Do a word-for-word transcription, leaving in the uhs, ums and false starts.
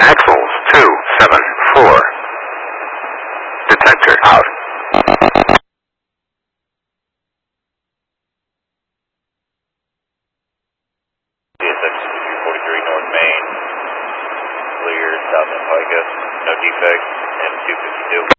Axles two seven four. Detector out. C S X two forty-three North Main. Clear, south of Picus. No defects. M two fifty-two.